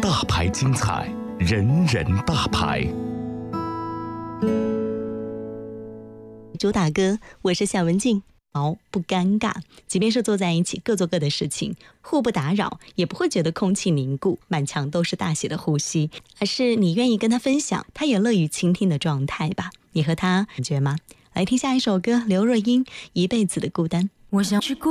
大牌精彩，人人大牌。 主打歌，我是夏文静。不尴尬，即便是坐在一起各做各的事情，互不打扰，也不会觉得空气凝固，满墙都是大写的呼吸，而是你愿意跟他分享，他也乐于倾听的状态吧。你和他感觉吗？来听下一首歌，刘若英《一辈子的孤单》。 我想去